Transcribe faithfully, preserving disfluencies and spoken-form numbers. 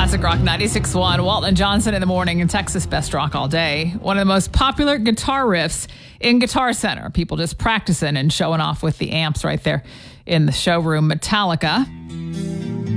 Classic Rock ninety-six point one. Walton and Johnson in the morning in Texas Best Rock all day. One of the most popular guitar riffs in Guitar Center. People just practicing and showing off with the amps right there in the showroom. Metallica.